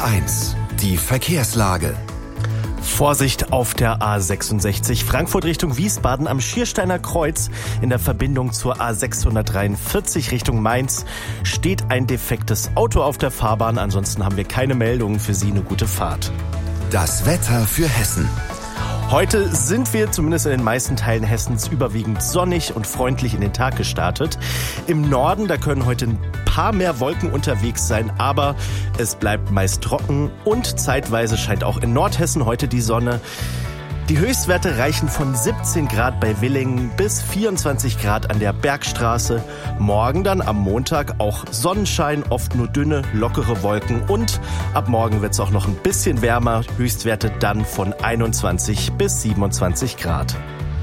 HR1, die Verkehrslage. Vorsicht auf der A66 Frankfurt Richtung Wiesbaden am Schiersteiner Kreuz. In der Verbindung zur A643 Richtung Mainz steht ein defektes Auto auf der Fahrbahn. Ansonsten haben wir keine Meldungen für Sie. Eine gute Fahrt. Das Wetter für Hessen. Heute sind wir zumindest in den meisten Teilen Hessens überwiegend sonnig und freundlich in den Tag gestartet. Im Norden, da können heute ein paar mehr Wolken unterwegs sein, aber es bleibt meist trocken und zeitweise scheint auch in Nordhessen heute die Sonne. Die Höchstwerte reichen von 17 Grad bei Willingen bis 24 Grad an der Bergstraße. Morgen dann am Montag auch Sonnenschein, oft nur dünne, lockere Wolken und ab morgen wird es auch noch ein bisschen wärmer. Höchstwerte dann von 21 bis 27 Grad.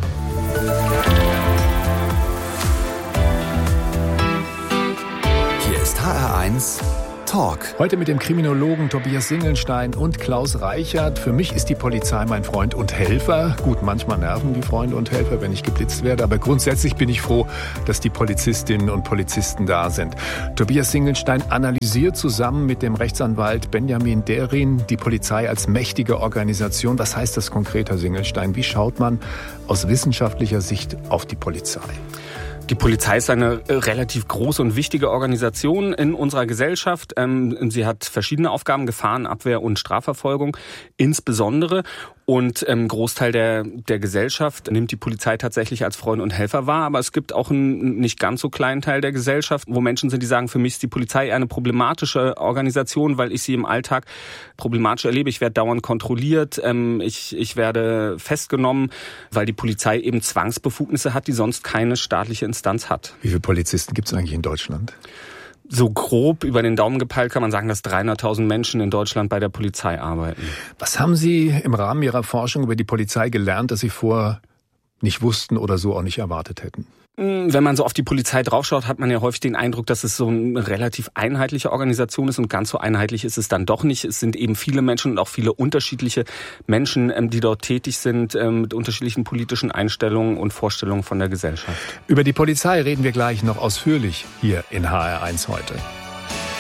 Hier ist HR1 Talk. Heute mit dem Kriminologen Tobias Singelstein und Klaus Reichert. Für mich ist die Polizei mein Freund und Helfer. Gut, manchmal nerven die Freunde und Helfer, wenn ich geblitzt werde. Aber grundsätzlich bin ich froh, dass die Polizistinnen und Polizisten da sind. Tobias Singelstein analysiert zusammen mit dem Rechtsanwalt Benjamin Derin die Polizei als mächtige Organisation. Was heißt das konkret, Herr Singelstein? Wie schaut man aus wissenschaftlicher Sicht auf die Polizei? Die Polizei ist eine relativ große und wichtige Organisation in unserer Gesellschaft. Sie hat verschiedene Aufgaben, Gefahrenabwehr und Strafverfolgung insbesondere. Und Großteil der Gesellschaft nimmt die Polizei tatsächlich als Freund und Helfer wahr. Aber es gibt auch einen nicht ganz so kleinen Teil der Gesellschaft, wo Menschen sind, die sagen, für mich ist die Polizei eher eine problematische Organisation, weil ich sie im Alltag problematisch erlebe. Ich werde dauernd kontrolliert, ich werde festgenommen, weil die Polizei eben Zwangsbefugnisse hat, die sonst keine staatliche Instanz hat. Wie viele Polizisten gibt es eigentlich in Deutschland? So grob über den Daumen gepeilt kann man sagen, dass 300.000 Menschen in Deutschland bei der Polizei arbeiten. Was haben Sie im Rahmen Ihrer Forschung über die Polizei gelernt, das Sie vorher nicht wussten oder so auch nicht erwartet hätten? Wenn man so auf die Polizei draufschaut, hat man ja häufig den Eindruck, dass es so eine relativ einheitliche Organisation ist und ganz so einheitlich ist es dann doch nicht. Es sind eben viele Menschen und auch viele unterschiedliche Menschen, die dort tätig sind, mit unterschiedlichen politischen Einstellungen und Vorstellungen von der Gesellschaft. Über die Polizei reden wir gleich noch ausführlich hier in HR1 heute.